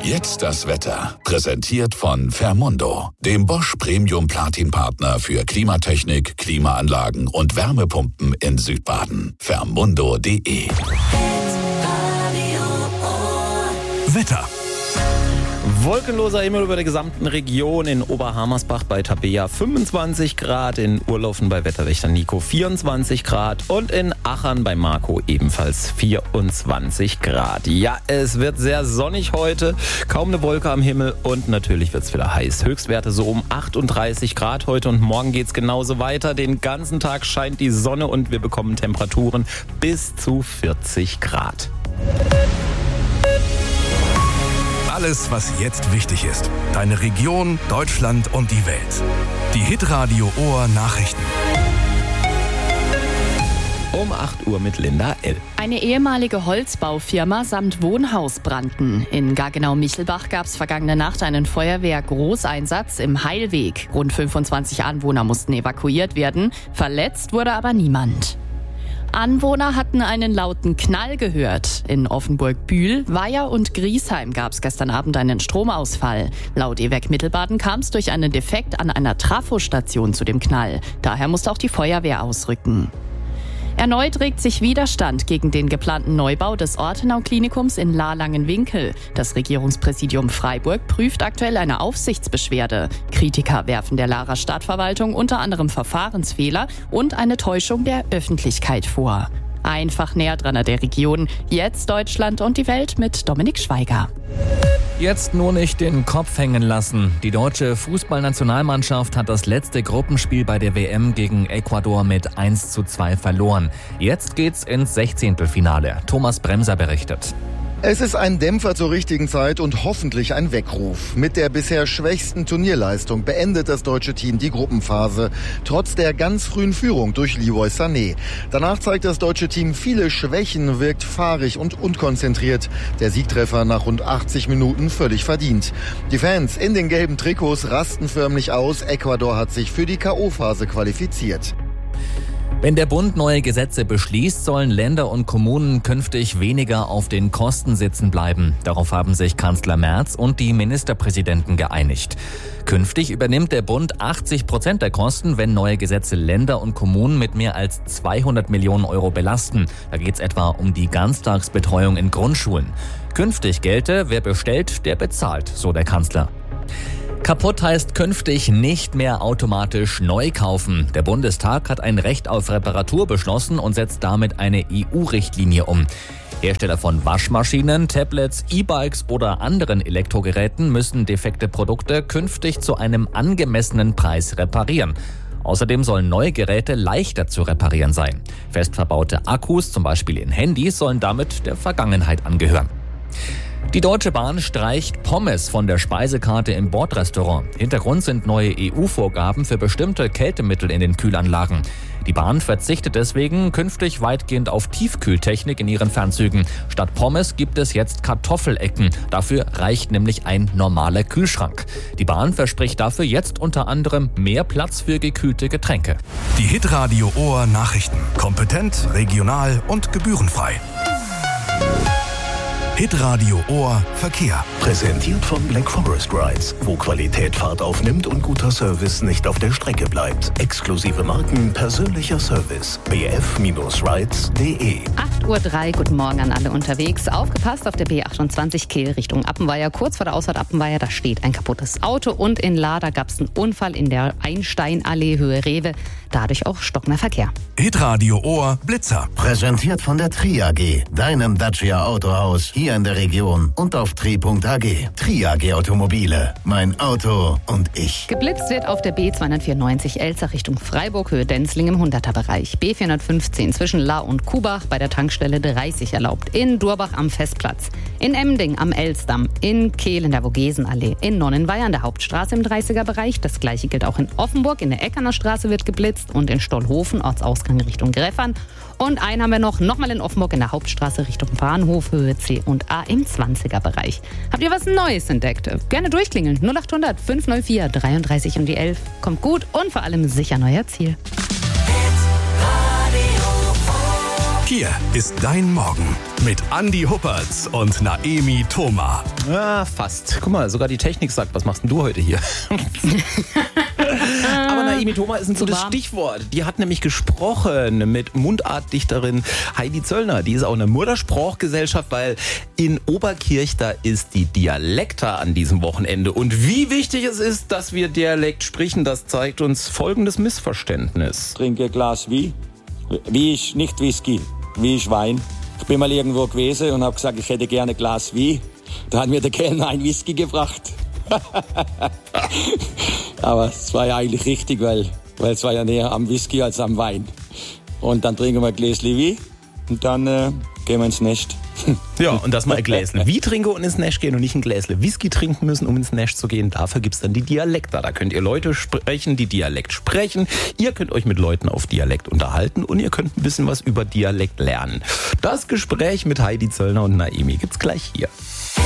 Jetzt das Wetter. Präsentiert von Fermundo, dem Bosch Premium Platin Partner für Klimatechnik, Klimaanlagen und Wärmepumpen in Südbaden. Fermundo.de. Wetter. Wolkenloser Himmel über der gesamten Region, in Oberhammersbach bei Tabea 25 Grad, in Urlaufen bei Wetterwächter Nico 24 Grad und in Achern bei Marco ebenfalls 24 Grad. Ja, es wird sehr sonnig heute, kaum eine Wolke am Himmel und natürlich wird es wieder heiß. Höchstwerte so um 38 Grad heute und morgen geht es genauso weiter. Den ganzen Tag scheint die Sonne und wir bekommen Temperaturen bis zu 40 Grad. Alles, was jetzt wichtig ist. Deine Region, Deutschland und die Welt. Die Hitradio Ohr Nachrichten. Um 8 Uhr mit Linda L. Eine ehemalige Holzbaufirma samt Wohnhaus brannten. In Gaggenau-Michelbach gab es vergangene Nacht einen Feuerwehr-Großeinsatz im Heilweg. Rund 25 Anwohner mussten evakuiert werden. Verletzt wurde aber niemand. Anwohner hatten einen lauten Knall gehört. In Offenburg-Bühl, Weiher und Griesheim gab es gestern Abend einen Stromausfall. Laut EWEC Mittelbaden kam es durch einen Defekt an einer Trafostation zu dem Knall. Daher musste auch die Feuerwehr ausrücken. Erneut regt sich Widerstand gegen den geplanten Neubau des Ortenau-Klinikums in Lahr-Langenwinkel. Das Regierungspräsidium Freiburg prüft aktuell eine Aufsichtsbeschwerde. Kritiker werfen der Lahrer Stadtverwaltung unter anderem Verfahrensfehler und eine Täuschung der Öffentlichkeit vor. Einfach näher dran an der Region. Jetzt Deutschland und die Welt mit Dominik Schweiger. Jetzt nur nicht den Kopf hängen lassen. Die deutsche Fußballnationalmannschaft hat das letzte Gruppenspiel bei der WM gegen Ecuador mit 1:2 verloren. Jetzt geht's ins 16. Thomas Bremser berichtet. Es ist ein Dämpfer zur richtigen Zeit und hoffentlich ein Weckruf. Mit der bisher schwächsten Turnierleistung beendet das deutsche Team die Gruppenphase, trotz der ganz frühen Führung durch Leroy Sané. Danach zeigt das deutsche Team viele Schwächen, wirkt fahrig und unkonzentriert. Der Siegtreffer nach rund 80 Minuten völlig verdient. Die Fans in den gelben Trikots rasten förmlich aus. Ecuador hat sich für die K.O.-Phase qualifiziert. Wenn der Bund neue Gesetze beschließt, sollen Länder und Kommunen künftig weniger auf den Kosten sitzen bleiben. Darauf haben sich Kanzler Merz und die Ministerpräsidenten geeinigt. Künftig übernimmt der Bund 80% der Kosten, wenn neue Gesetze Länder und Kommunen mit mehr als 200 Millionen Euro belasten. Da geht es etwa um die Ganztagsbetreuung in Grundschulen. Künftig gelte, wer bestellt, der bezahlt, so der Kanzler. Kaputt heißt künftig nicht mehr automatisch neu kaufen. Der Bundestag hat ein Recht auf Reparatur beschlossen und setzt damit eine EU-Richtlinie um. Hersteller von Waschmaschinen, Tablets, E-Bikes oder anderen Elektrogeräten müssen defekte Produkte künftig zu einem angemessenen Preis reparieren. Außerdem sollen neue Geräte leichter zu reparieren sein. Fest verbaute Akkus, zum Beispiel in Handys, sollen damit der Vergangenheit angehören. Die Deutsche Bahn streicht Pommes von der Speisekarte im Bordrestaurant. Hintergrund sind neue EU-Vorgaben für bestimmte Kältemittel in den Kühlanlagen. Die Bahn verzichtet deswegen künftig weitgehend auf Tiefkühltechnik in ihren Fernzügen. Statt Pommes gibt es jetzt Kartoffelecken. Dafür reicht nämlich ein normaler Kühlschrank. Die Bahn verspricht dafür jetzt unter anderem mehr Platz für gekühlte Getränke. Die Hitradio Ohr Nachrichten. Kompetent, regional und gebührenfrei. Hitradio Ohr Verkehr. Präsentiert von Black Forest Rides, wo Qualität Fahrt aufnimmt und guter Service nicht auf der Strecke bleibt. Exklusive Marken, persönlicher Service. bf-rides.de. 8:03 Uhr, guten Morgen an alle unterwegs. Aufgepasst auf der B28 Kehl Richtung Appenweier. Kurz vor der Ausfahrt Appenweier, da steht ein kaputtes Auto. Und in Lahr, da gab es einen Unfall in der Einsteinallee Höhe Rewe. Dadurch auch stockender Verkehr. Hitradio Ohr Blitzer. Präsentiert von der Tri AG, deinem Dacia Autohaus hier in der Region und auf tri.ag. Tri AG Automobile, mein Auto und ich. Geblitzt wird auf der B294 Elster Richtung Freiburg, Höhe Denzling im 100er-Bereich. B415 zwischen Lahr und Kubach bei der Tankstelle 30 erlaubt. In Durbach am Festplatz. In Emding am Elsdamm. In Kehl in der Vogesenallee. In Nonnenweiher an der Hauptstraße im 30er-Bereich. Das gleiche gilt auch in Offenburg. In der Eckerner Straße wird geblitzt. Und in Stollhofen, Ortsausgang Richtung Greffern. Und einen haben wir nochmal in Offenburg in der Hauptstraße Richtung Bahnhof, Höhe C und A im 20er-Bereich. Habt ihr was Neues entdeckt? Gerne durchklingeln. 0800 504 33 und die 11. Kommt gut und vor allem sicher neuer Ziel. Hier ist dein Morgen. Mit Andi Huppertz und Naemi Thoma. Ja, fast. Guck mal, sogar die Technik sagt, was machst denn du heute hier? Aber Naemi Thoma ist ein gutes Stichwort. Die hat nämlich gesprochen mit Mundartdichterin Heidi Zöllner. Die ist auch eine Muttersprachgesellschaft, weil in Oberkirch, da ist die Dialekta an diesem Wochenende. Und wie wichtig es ist, dass wir Dialekt sprechen, das zeigt uns folgendes Missverständnis. Trinke ein Glas Wein. Wein ist nicht Whisky, Wein ist Wein. Ich bin mal irgendwo gewesen und habe gesagt, ich hätte gerne ein Glas Wein. Da hat mir der Kellner ein Whisky gebracht. Aber es war ja eigentlich richtig, weil es war ja näher am Whisky als am Wein. Und dann trinken wir ein Gläschen Wein und dann gehen wir ins Nest. Ja, und dass wir ein Gläsle Wein trinken und ins Nest gehen und nicht ein Gläsle Whisky trinken müssen, um ins Nest zu gehen. Dafür gibt's dann die Dialekta. Da könnt ihr Leute sprechen, die Dialekt sprechen. Ihr könnt euch mit Leuten auf Dialekt unterhalten und ihr könnt ein bisschen was über Dialekt lernen. Das Gespräch mit Heidi Zöllner und Naemi gibt's gleich hier.